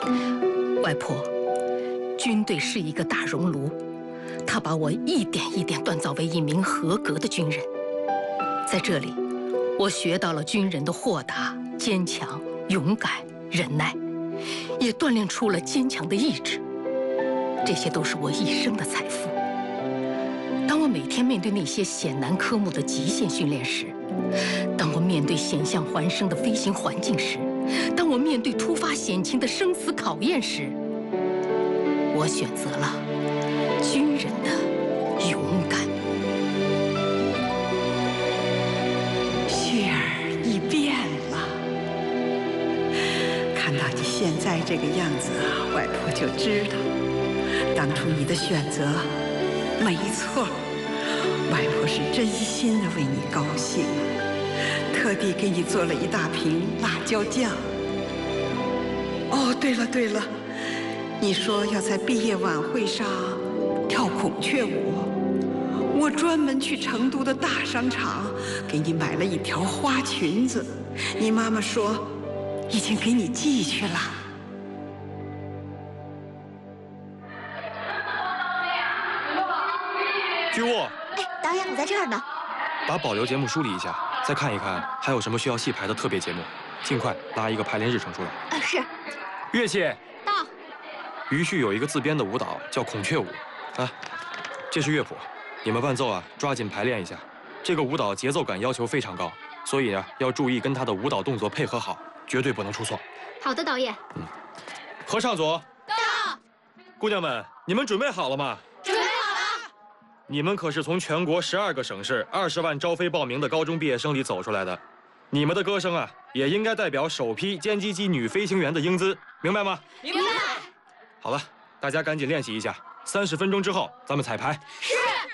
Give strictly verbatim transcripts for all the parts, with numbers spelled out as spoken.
外婆，军队是一个大熔炉，它把我一点一点锻造为一名合格的军人。在这里，我学到了军人的豁达、坚强、勇敢、忍耐，也锻炼出了坚强的意志。这些都是我一生的财富。当我每天面对那些险难科目的极限训练时，当我面对险象环生的飞行环境时，当我面对突发险情的生死考验时，我选择了军人的勇敢。 雪儿，你变了。看到你现在这个样子，外婆就知道，当初你的选择没错。外婆是真心的为你高兴，特地给你做了一大瓶辣椒酱。哦，对了对了，你说要在毕业晚会上跳孔雀舞，我专门去成都的大商场给你买了一条花裙子，你妈妈说已经给你寄去了。 居沃， 哎，导演，我在这儿呢。 把保留节目梳理一下，再看一看还有什么需要细排的特别节目，尽快拉一个排练日程出来。 啊，是。 乐器到。 于旭有一个自编的舞蹈叫孔雀舞，啊，这是乐谱，你们伴奏啊，抓紧排练一下。这个舞蹈节奏感要求非常高，所以啊，要注意跟他的舞蹈动作配合好，绝对不能出错。 好的，导演。 嗯，合唱组到。 姑娘们，你们准备好了吗？ 准备好了。 你们可是从全国十二个省市、二十万招飞报名的高中毕业生里走出来的，你们的歌声啊，也应该代表首批歼击机女飞行员的英姿，明白吗？ 明白。 好了，大家赶紧练习一下，三十分钟之后咱们彩排。 是。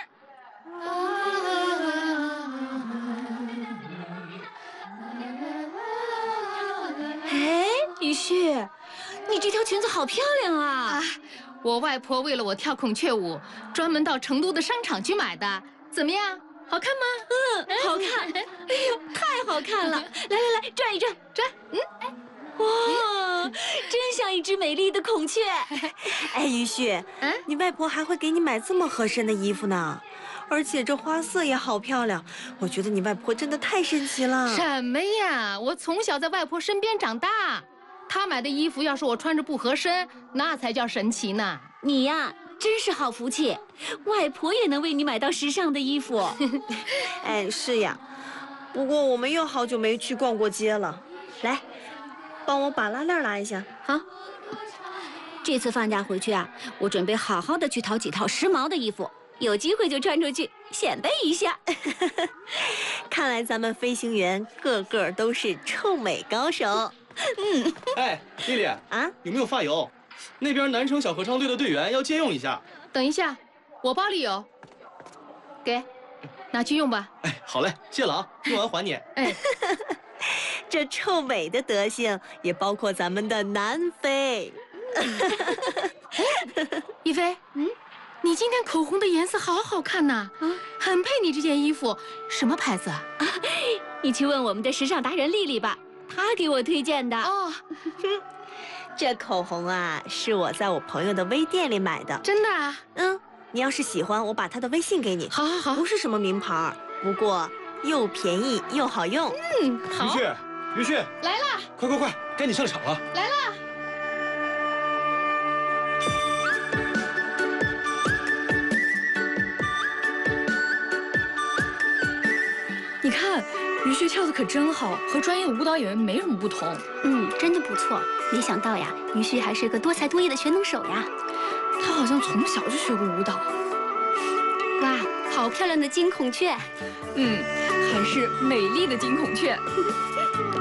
哎，于旭，你这条裙子好漂亮啊！ 啊，我外婆为了我跳孔雀舞，专门到成都的商场去买的。怎么样，好看吗？ 嗯，好看。哎呦，太好看了！来来来，转一转， 转。嗯， 哇，真像一只美丽的孔雀。 哎，于旭， 嗯， 你外婆还会给你买这么合身的衣服呢，而且这花色也好漂亮。我觉得你外婆真的太神奇了。 什么呀？我从小在外婆身边长大，她买的衣服要是我穿着不合身，那才叫神奇呢。 你呀，真是好福气，外婆也能为你买到时尚的衣服。 哎，是呀，不过我们又好久没去逛过街了。来，帮我把拉链拉一下。 好，这次放假回去啊，我准备好好的去淘几套时髦的衣服，有机会就穿出去显摆一下。 看来咱们飞行员个个都是臭美高手。 嗯， 哎，丽丽啊， 有没有发油？那边南城小合唱队的队员要借用一下。 等一下，我包里有，给，拿去用吧。 哎，好嘞，谢了啊，用完还你。 哎。 这臭美的德行也包括咱们的南非。 一菲，嗯，你今天口红的颜色好好看呐，啊，很配你这件衣服，什么牌子啊？ 啊，你去问我们的时尚达人丽丽吧，她给我推荐的。 哦， 这口红啊，是我在我朋友的微店里买的。 真的啊？ 嗯，你要是喜欢，我把他的微信给你。 好好好， 不是什么名牌，不过又便宜又好用。 嗯，好。 于旭，于旭， 来了！ 快快快，该你上场了。 来了！ 你看，于旭跳的可真好，和专业舞蹈演员没什么不同。 嗯，真的不错。没想到呀，于旭还是个多才多艺的全能手呀。 他好像从小就学过舞蹈。 哇，好漂亮的金孔雀。 嗯，还是美丽的金孔雀。